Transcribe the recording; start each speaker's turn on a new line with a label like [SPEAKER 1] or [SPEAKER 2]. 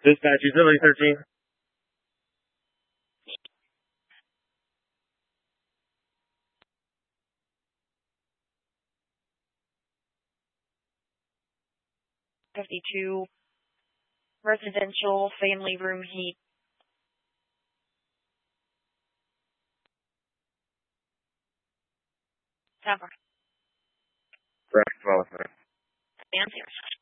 [SPEAKER 1] Dispatch, utility 13.
[SPEAKER 2] $52 residential family room heat. Tower.
[SPEAKER 1] Correct, 12.
[SPEAKER 2] Answers.